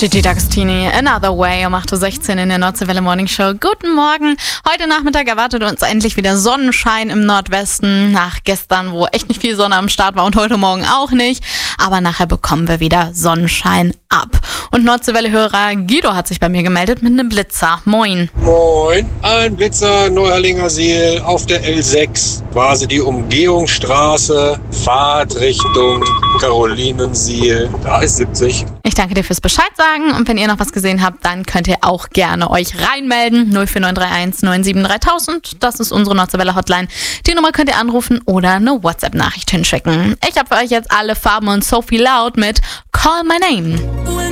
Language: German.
Gigi D'Agostini, Another Way um 8.16 Uhr in der Nordseewelle Morning Show. Guten Morgen. Heute Nachmittag erwartet uns endlich wieder Sonnenschein im Nordwesten. Nach gestern, wo echt nicht viel Sonne am Start war und heute Morgen auch nicht. Aber nachher bekommen wir wieder Sonnenschein ab. Und Nordseewelle-Hörer Guido hat sich bei mir gemeldet mit einem Blitzer. Moin. Moin. Ein Blitzer Neuerlinger Siel auf der L6. Quasi die Umgehungsstraße. Fahrt Richtung Carolinensiel. Da ist 70. Ich danke dir fürs Bescheid sagen und wenn ihr noch was gesehen habt, dann könnt ihr auch gerne euch reinmelden. 04931 97 3000, das ist unsere Nordseewelle Hotline. Die Nummer könnt ihr anrufen oder eine WhatsApp-Nachricht hinschicken. Ich habe für euch jetzt alle Farben und Sophie Loud mit Call My Name.